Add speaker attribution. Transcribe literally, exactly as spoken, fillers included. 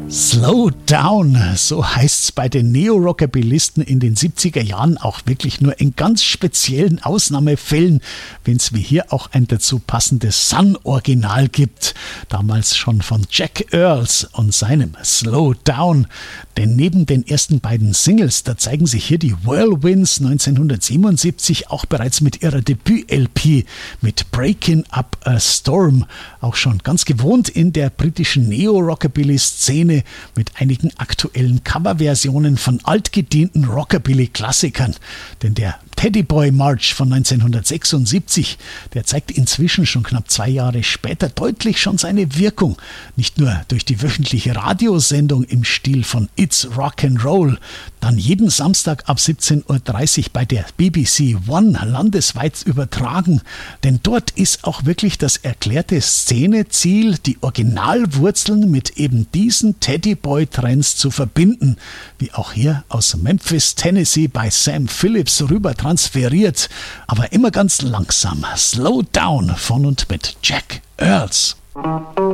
Speaker 1: Slow Down, so heißt's bei den Neo-Rockabilisten in den siebziger Jahren auch wirklich nur in ganz speziellen Ausnahmefällen, wenn es wie hier auch ein dazu passendes Sun-Original gibt. Damals schon von Jack Earls und seinem Slow Down. Denn neben den ersten beiden Singles, da zeigen sich hier die Whirlwinds neunzehnhundertsiebenundsiebzig auch bereits mit ihrer Debüt-L P mit Breaking Up a Storm. Auch schon ganz gewohnt in der britischen Neo-Rockabilly-Szene mit einigen aktuellen Coverversionen von altgedienten Rockabilly-Klassikern. Denn der Teddy Boy March von neunzehnhundertsechsundsiebzig, der zeigt inzwischen schon knapp zwei Jahre später deutlich schon seine Wirkung. Nicht nur durch die wöchentliche Radiosendung im Stil von It's Rock'n'Roll, dann jeden Samstag ab siebzehn Uhr dreißig bei der B B C One landesweit übertragen. Denn dort ist auch wirklich das erklärte Szeneziel, die Originalwurzeln mit eben diesen Teddy Boy Trends zu verbinden. Wie auch hier aus Memphis, Tennessee bei Sam Phillips rüber transferiert, aber immer ganz langsam. Slow Down von und mit Jack Earls.